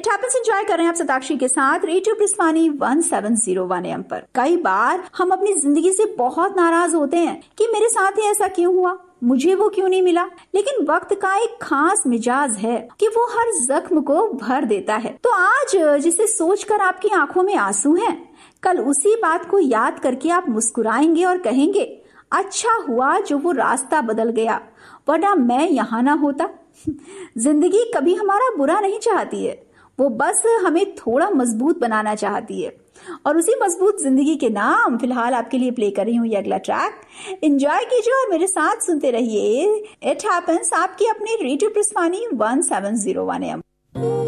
Happens enjoy कर रहे हैं आप सताक्षी के साथ रेडियो प्रिस्मानी 1701 AM पर। कई बार हम अपनी जिंदगी से बहुत नाराज होते हैं कि मेरे साथ ही ऐसा क्यों हुआ, मुझे वो क्यों नहीं मिला। लेकिन वक्त का एक खास मिजाज है कि वो हर जख्म को भर देता है। तो आज जिसे सोचकर आपकी आंखों में आंसू हैं, कल उसी बात को याद करके आप मुस्कुराएंगे और कहेंगे अच्छा हुआ जो वो रास्ता बदल गया, वरना मैं यहाँ ना होता। जिंदगी कभी हमारा बुरा नहीं चाहती है, वो बस हमें थोड़ा मजबूत बनाना चाहती है। और उसी मजबूत जिंदगी के नाम फिलहाल आपके लिए प्ले कर रही हूँ ये अगला ट्रैक। एंजॉय कीजिए और मेरे साथ सुनते रहिए इट हैपेंस आपकी अपनी रेडियो प्रिस्मानी 1701 AM।